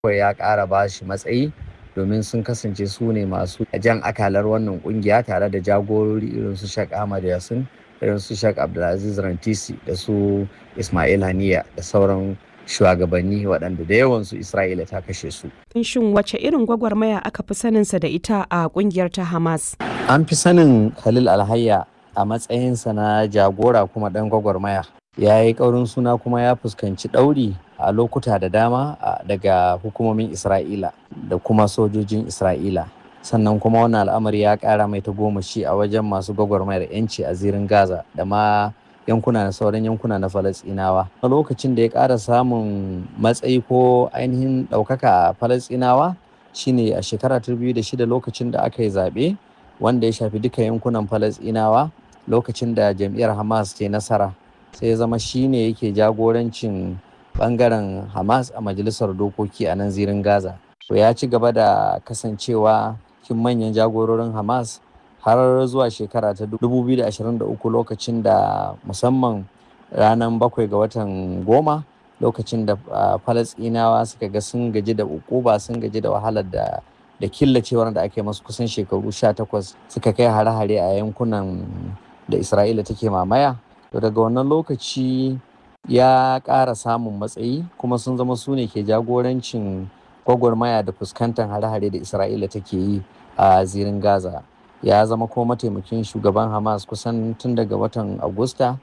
kawai ya ƙara ba shi matsayi domin sun kasance su ne masu jan akalar wannan ƙungiya tare da jagorori irin su Sheikh Ahmad Yasin, irin su Sheikh Abdulaziz Rantisi da su Ismail Haniya da sauran shugabanni waɗanda da yawansu Isra'ila ta kashe su. Shin wace irin gwagwarmaya aka fi saninsa da ita a ƙungiyar ta Hamas? An fi sanin Khalil Alhayya a matsayinsa na jagora kuma ɗan gwagwarmaya. Ya yi ƙaurin suna kuma ya fuskanci ɗauri a lokuta da dama daga hukumomin Isra'ila da kuma sojojin Isra'ila. Sannan kuma wannan al'amari ya ƙara mai tagomashi a wajen masu gwagwarmayar 'yanci a zirin Gaza da ma yankuna na sauran yankuna na Falasɗinawa. A lokacin da ya ƙara samun matsayi ko ainihin ɗaukaka a Falasɗinawa shine a shekara 2006 lokacin da aka yi zaɓe wanda ya shafi duka yankunan Falasɗinawa lokacin da jam'iyyar Hamas ce nasara. Sai ya zama shine yake jagorancin bangaren Hamas a majalisar dokoki a nan zirin Gaza. To ya ci gaba da kasancewa cikin manyan jagororin Hamas har zuwa shekara ta 2023 lokacin da musamman ranar 7 ga watan 10 lokacin da Falasɗinawa suka ga sun gaji da ukuba sun gaji da wahalar da killacewar da ake masu kusan shekaru 18 suka kai hare-hare a yankunan da Isra'ila take mamaya. To daga wannan lokaci ya ƙara samun matsayi kuma sun zama su ne ke jagorancin gwagwarmaya da fuskantar hare-hare da Isra'ila take yi a zirin Gaza. Ya zama kuma mataimakin shugaban Hamas kusan tun daga watan Agusta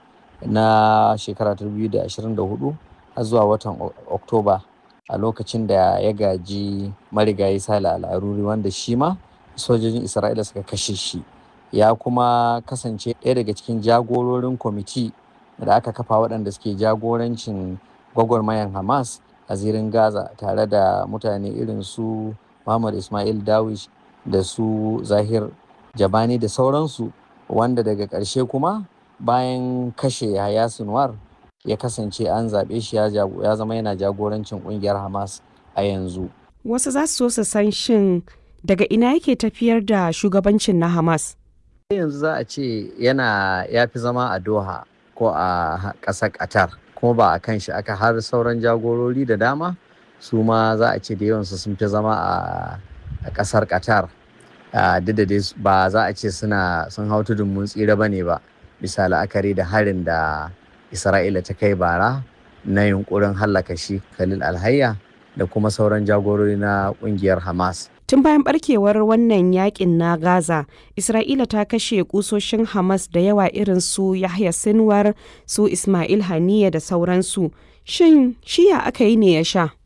na shekara 2024 har zuwa watan Oktoba a lokacin da ya gaji marigayi Salih Al-Aruri wanda shi ma sojojin Isra'ila suka kashe shi. Ya kuma kasance ɗaya daga cikin jagororin kwamiti da aka kafa waɗanda suke jagorancin gwagwarmayan Hamas a zirin Gaza tare da mutane irin su Muhammad Ismail Dawish da su Zahir Jabani da sauransu wanda daga ƙarshe kuma bayan kashe Yahya Sinwar ya kasance an zaɓe shi ya zama yana jagorancin ƙungiyar Hamas a yanzu. Wasu za su so su san shin daga ina yake tafiyar da shugabancin na Hamas? Yanzu za a ce ya fi zama a Doha ko a ƙasar Qatar kuma ba a kan shi aka har sauran jagorori da dama su ma za a ce da yawansu sun fi zama a ƙasar Qatar. Duk da dai ba za a ce sun hau tudun mun tsira ba ne ba bisa la'akari da harin da Isra'ila ta kai bara na yunkurin hallaka shi Khalil Alhayya da kuma sauran jagorori na ƙungiyar Hamas. Tun bayan barkewar wannan yakin na Gaza, Isra'ila ta kashe kusoshin Hamas da yawa irin su Yahya Sinwar, su Ismail Haniya da sauransu. Shin shiya aka yi ne ya sha?